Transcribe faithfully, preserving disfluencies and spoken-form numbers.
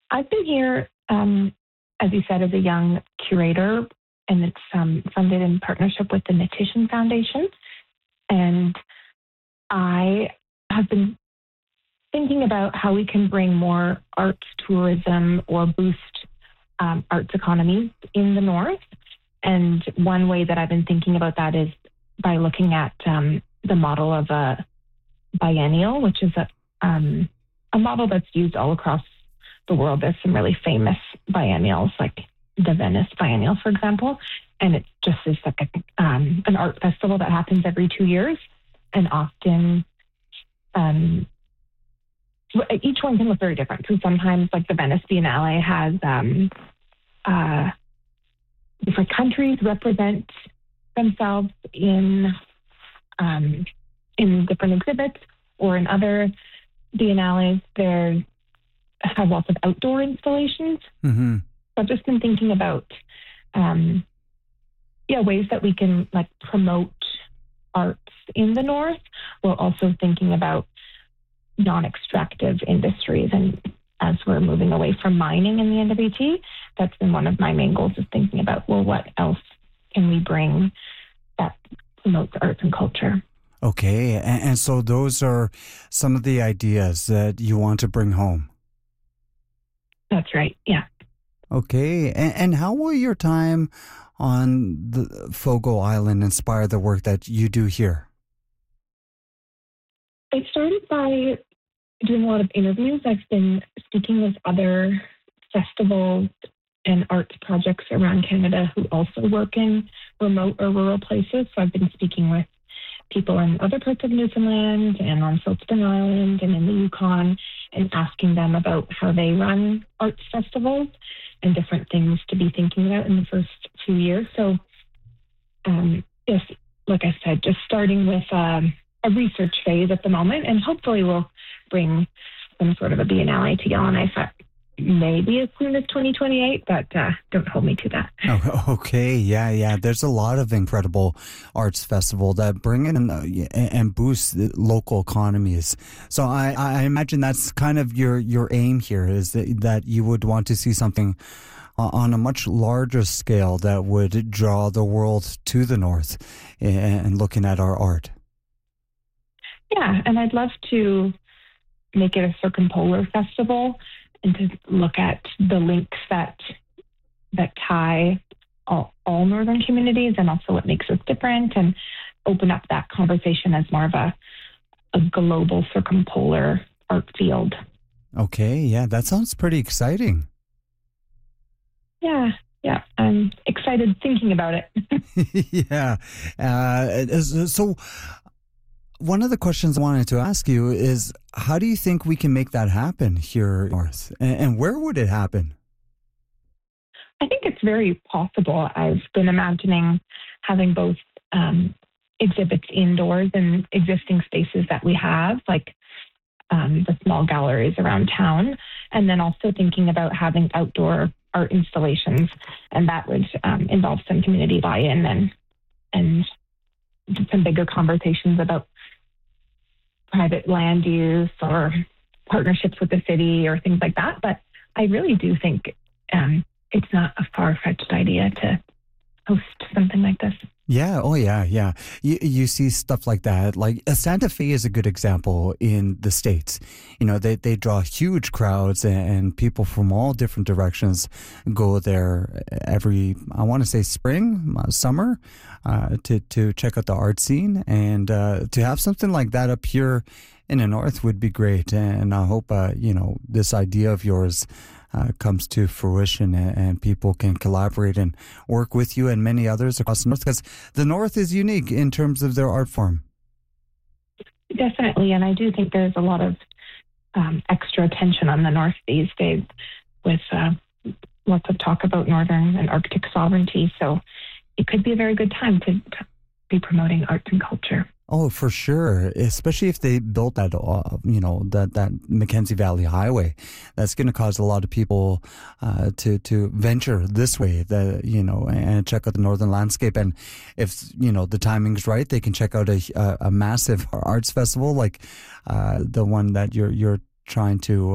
I've been here, um, as you said, as a young curator, and it's um, funded in partnership with the Nitition Foundation. And I have been thinking about how we can bring more arts tourism or boost um, arts economies in the North. And one way that I've been thinking about that is by looking at um, the model of a biennial, which is a, um, a model that's used all across the world. There's some really famous biennials, like the Venice Biennial, for example. And it's just this like a, um, an art festival that happens every two years. And often um, each one can look very different. So sometimes, like the Venice Biennale has um, uh, different countries represent themselves in um, in different exhibits, or in other biennales, there have lots of outdoor installations. Mm-hmm. So I've just been thinking about, um, yeah, ways that we can like promote arts in the North, while also thinking about non-extractive industries. And as we're moving away from mining in the N W T, that's been one of my main goals, is thinking about, well, what else can we bring that promotes arts and culture? Okay, and, and so those are some of the ideas that you want to bring home. That's right, yeah. Okay, and, and how will your time on the Fogo Island inspire the work that you do here? I started by doing a lot of interviews. I've been speaking with other festivals and arts projects around Canada who also work in remote or rural places. So I've been speaking with people in other parts of Newfoundland and on Silkstone Island and in the Yukon, and asking them about how they run arts festivals and different things to be thinking about in the first few years. So, um, yes, like I said, just starting with um, a research phase at the moment, and hopefully we'll bring some sort of a Biennale to Yellowknife at maybe as soon as twenty twenty-eight, but uh, don't hold me to that. Oh, okay, yeah, yeah. There's a lot of incredible arts festival that bring in uh, and boost the local economies. So I, I imagine that's kind of your, your aim here, is that, that you would want to see something on a much larger scale that would draw the world to the North and looking at our art. Yeah, and I'd love to make it a circumpolar festival, and to look at the links that that tie all, all northern communities, and also what makes us different, and open up that conversation as more of a, a global circumpolar art field. Okay, yeah, that sounds pretty exciting. Yeah, yeah, I'm excited thinking about it. yeah. Uh, so one of the questions I wanted to ask you is, how do you think we can make that happen here north? And, and where would it happen? I think it's very possible. I've been imagining having both um, exhibits indoors in existing spaces that we have, like um, the small galleries around town, and then also thinking about having outdoor art installations, and that would um, involve some community buy-in and and some bigger conversations about private land use or partnerships with the city or things like that. But I really do think um, it's not a far-fetched idea to host something like this. Yeah. Oh, yeah. Yeah. You, you see stuff like that. Like uh, Santa Fe is a good example in the States. You know, they, they draw huge crowds, and, and people from all different directions go there every, I want to say spring, uh, summer, uh, to, to check out the art scene. And uh, to have something like that up here in the North would be great. And I hope, uh, you know, this idea of yours Uh, comes to fruition, and, and people can collaborate and work with you and many others across the North, because the North is unique in terms of their art form. Definitely, and I do think there's a lot of um, extra attention on the North these days, with uh, lots of talk about Northern and Arctic sovereignty. So it could be a very good time to, to be promoting arts and culture. Oh, for sure. Especially if they built that, uh, you know, that, that Mackenzie Valley Highway, that's going to cause a lot of people uh, to to venture this way, the, you know, and check out the northern landscape. And if, you know, the timing's right, they can check out a, a, a massive arts festival like uh, the one that you're you're trying to